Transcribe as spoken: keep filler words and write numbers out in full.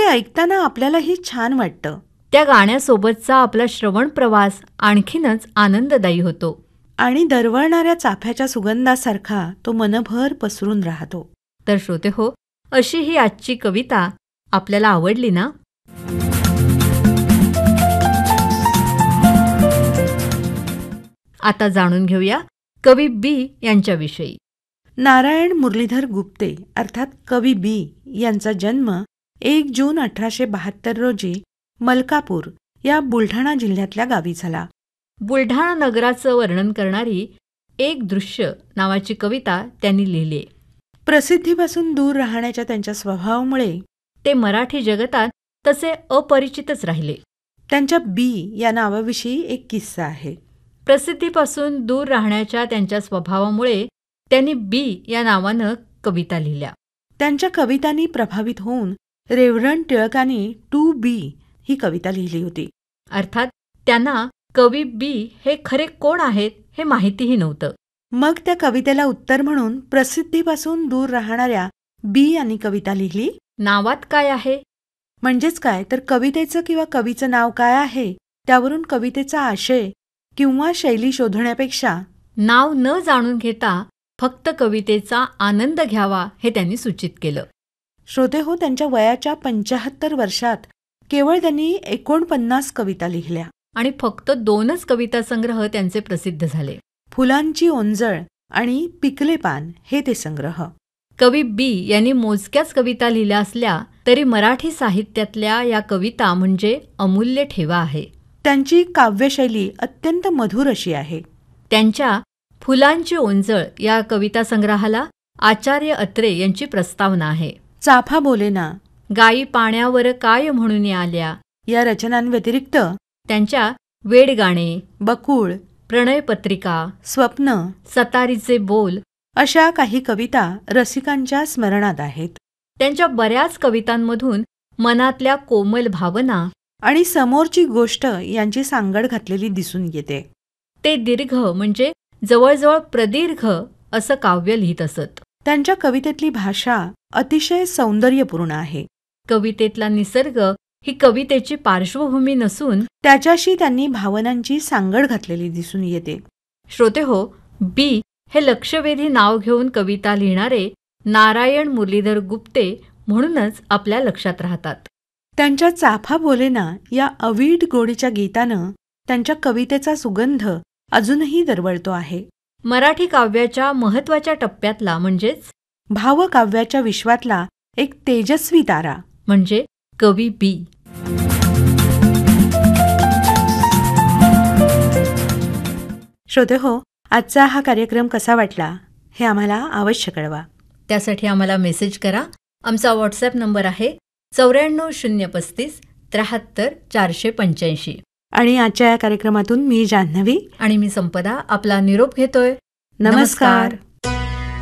ऐकताना आपल्यालाही छान वाटतं. त्या गाण्यासोबतचा आपला श्रवण प्रवास आणखीनच आनंददायी होतो आणि दरवळणाऱ्या चाफ्याच्या सुगंधासारखा तो मनभर पसरून राहतो. तर श्रोते हो, अशी ही आजची कविता आपल्याला आवडली ना? आता जाणून घेऊया कवी बी यांच्याविषयी. नारायण मुरलीधर गुप्ते अर्थात कवी बी यांचा जन्म एक जून अठराशे बहात्तर रोजी मलकापूर या बुलढाणा जिल्ह्यातल्या गावी झाला. बुलढाणा नगराचं वर्णन करणारी एक दृश्य नावाची कविता त्यांनी लिहिली. प्रसिद्धीपासून दूर राहण्याच्या त्यांच्या स्वभावामुळे ते मराठी जगतात तसे अपरिचितच राहिले. त्यांच्या बी या नावाविषयी एक किस्सा आहे. प्रसिद्धीपासून दूर राहण्याच्या त्यांच्या स्वभावामुळे त्यांनी बी या नावानं कविता लिहिल्या. त्यांच्या कवितांनी प्रभावित होऊन रेव्हरंड टिळकांनी टू बी ही कविता लिहिली होती. अर्थात त्यांना कवी बी हे खरे कोण आहेत हे माहितीही नव्हतं. मग त्या कवितेला उत्तर म्हणून प्रसिद्धीपासून दूर राहणाऱ्या बी यांनी कविता लिहिली. नावात काय आहे म्हणजेच काय तर कवितेचं किंवा कवीचं नाव काय आहे त्यावरून कवितेचा आशय किंवा शैली शोधण्यापेक्षा नाव न जाणून घेता फक्त कवितेचा आनंद घ्यावा हे त्यांनी सूचित केलं. श्रोते हो, त्यांच्या वयाच्या पंचाहत्तर वर्षात केवळ त्यांनी एकोणपन्नास कविता लिहिल्या आणि फक्त दोनच कविता संग्रह त्यांचे प्रसिद्ध झाले. फुलांची ओंजळ आणि पिकले पान हे ते संग्रह. कवी बी यांनी मोजक्याच कविता लिहिल्या असल्या तरी मराठी साहित्यातल्या या कविता म्हणजे अमूल्य ठेवा आहे. त्यांची काव्यशैली अत्यंत मधुर अशी आहे. त्यांच्या फुलांची ओंजळ या कविता संग्रहाला आचार्य अत्रे यांची प्रस्तावना आहे. चाफा बोलेना, गायी पाण्यावर काय म्हणून आल्या या रचनांव्यतिरिक्त त्यांच्या वेडगाणे, बकुळ, प्रणयपत्रिका, स्वप्न, सतारीचे बोल अशा काही कविता रसिकांच्या स्मरणात आहेत. त्यांच्या बऱ्याच कवितांमधून मनातल्या कोमल भावना आणि समोरची गोष्ट यांची सांगड घातलेली दिसून येते. ते दीर्घ म्हणजे जवळजवळ प्रदीर्घ असं काव्य लिहित असत. त्यांच्या कवितेतली भाषा अतिशय सौंदर्यपूर्ण आहे. कवितेतला निसर्ग ही कवितेची पार्श्वभूमी नसून त्याच्याशी त्यांनी भावनांची सांगड घातलेली दिसून येते. श्रोते हो, बी हे लक्षवेधी नाव घेऊन कविता लिहिणारे नारायण मुरलीधर गुप्ते म्हणूनच आपल्या लक्षात राहतात. त्यांच्या चाफा बोलेना या अवीट गोडीच्या गीतानं त्यांच्या कवितेचा सुगंध अजूनही दरवळतो आहे. मराठी काव्याच्या महत्वाच्या टप्प्यातला म्हणजेच भावकाव्याच्या विश्वातला एक तेजस्वी तारा म्हणजे कवी बी. श्रोते हो, आजचा हा कार्यक्रम कसा वाटला हे आम्हाला अवश्य कळवा. त्यासाठी आम्हाला मेसेज करा. आमचा व्हॉट्सॲप नंबर आहे चौऱ्याण्णव शून्य पस्तीस त्र्याहत्तर चारशे पंच्याऐंशी. आणि आजच्या या कार्यक्रमातून मी जान्हवी आणि मी संपदा आपला निरोप घेतोय. नमस्कार.